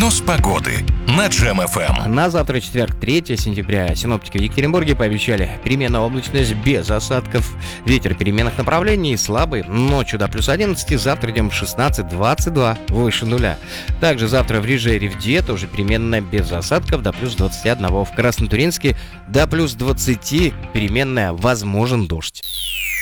Прогноз погоды на Джем-ФМ. На завтра, четверг, 3 сентября, синоптики в Екатеринбурге пообещали переменная облачность без осадков. Ветер переменных направлений слабый, ночью до плюс 11, завтра идем 16-22, выше нуля. Также завтра в Риже и Ревде тоже переменная без осадков до плюс 21, в Краснотуринске до плюс 20 переменная возможен дождь.